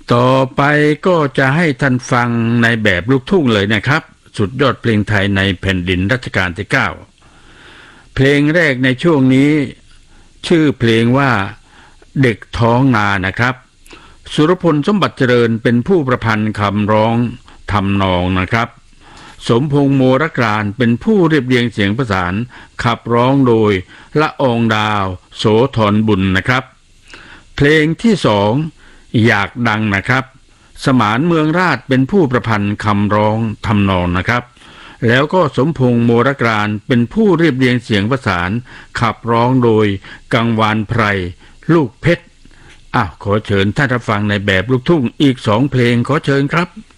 ต่อไปก็จะให้ท่านฟังในแบบลูกทุ่งเลยนะครับสุดยอดเพลงไทยในแผ่นดินรัชกาลที่9เพลงแรกในช่วงนี้ชื่อเพลงว่าเด็กท้องนานะครับสุรพลสมบัติเจริญเป็นผู้ประพันธ์คำร้องทำนองนะครับสมพงษ์โมรกรานเป็นผู้เรียบเรียงเสียงประสานขับร้องโดยละอองดาวโสธรบุญนะครับเพลงที่สองอยากดังนะครับสมานเมืองราชเป็นผู้ประพันธ์คำร้องทำนองนะครับแล้วก็สมพงษ์โมรกรานเป็นผู้เรียบเรียงเสียงประสานขับร้องโดยกังวานไพรลูกเพชรขอเชิญท่านรับฟังในแบบลูกทุ่งอีก2 เพลงขอเชิญครับ